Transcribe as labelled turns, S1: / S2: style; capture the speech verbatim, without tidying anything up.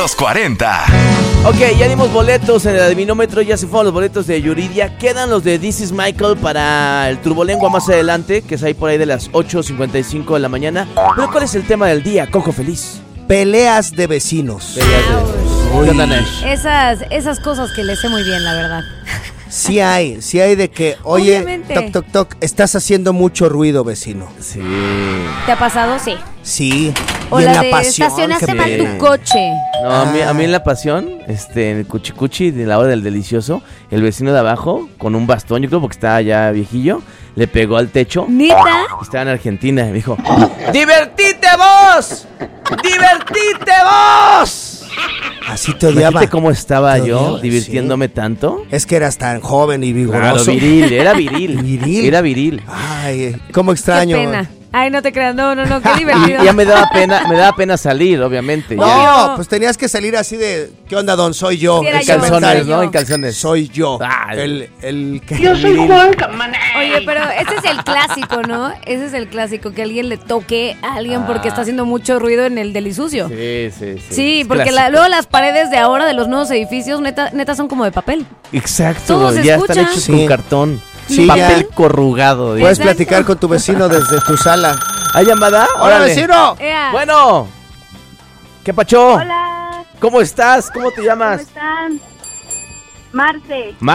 S1: los cuarenta.
S2: Ok, ya dimos boletos en el adivinómetro, ya se fueron los boletos de Yuridia. Quedan los de This is Michael para el Turbolengua más adelante, que es ahí por ahí de las ocho cincuenta y cinco de la mañana. Pero ¿cuál es el tema del día, Coco Feliz?
S3: Peleas de vecinos.
S2: Peleas de...
S3: Uy.
S2: ¿Qué onda, Nash?
S4: Esas, esas cosas que le sé muy bien, la verdad.
S3: Sí hay, sí hay de que, oye,
S4: Obviamente.
S3: toc, toc, toc, estás haciendo mucho ruido, vecino.
S2: Sí.
S4: ¿Te ha pasado? Sí.
S3: Sí.
S4: O
S3: y en
S4: la
S3: la
S4: de
S3: pasión.
S4: estacionaste
S3: que
S4: mal
S3: me-
S4: tu coche.
S2: No, a mí,
S3: Ah.
S2: a mí en La Pasión, este, en el Cuchicuchi de la hora del delicioso, el vecino de abajo, con un bastón, yo creo porque estaba ya viejillo, le pegó al techo.
S4: ¿Neta?
S2: Estaba en Argentina y me dijo, ¡divertite vos! ¡Divertite vos!
S3: Así te odiaba.
S2: Imagínate cómo estaba
S3: Te
S2: yo
S3: odiaba,
S2: divirtiéndome tanto.
S3: Es que eras tan joven y
S2: Claro,
S3: vigoroso.
S2: viril, era viril.
S3: Viril.
S2: Era viril.
S3: Ay, cómo extraño.
S4: Qué pena. Ay, no te creas. No, no, no. Qué
S2: Y
S4: divertido.
S2: ya me daba pena, me daba pena salir, obviamente.
S3: No,
S2: ya.
S4: No.
S3: pues tenías que salir así de, ¿qué onda, don? Soy yo.
S4: Sí, era
S2: En
S4: yo,
S2: calzones,
S4: soy
S2: ¿no?
S4: yo.
S2: En calzones.
S3: Soy yo.
S2: Ah,
S3: el, el que...
S5: Yo soy Juan Camaney.
S4: Oye, pero ese es el clásico, ¿no? Ese es el clásico, que alguien le toque a alguien porque está haciendo mucho ruido en el delisucio.
S2: Sí, sí, sí.
S4: Sí,
S2: Es
S4: porque la-
S2: clásico.
S4: luego las paredes de ahora de los nuevos edificios, neta, neta son como de papel.
S2: Exacto,
S4: Todo se
S2: ya
S4: escucha.
S2: están hechos
S3: Sí.
S2: con cartón.
S3: Sí,
S2: papel
S3: ya.
S2: corrugado.
S3: Puedes
S4: Exacto.
S3: platicar con tu vecino desde tu sala.
S2: ¿Hay llamada?
S3: ¡Hola,
S2: Órale.
S3: vecino!
S4: Ea.
S2: Bueno. ¿Qué pacho?
S5: Hola,
S2: ¿Cómo estás? ¿Cómo te
S5: ¿cómo
S2: llamas?
S5: están? Marce.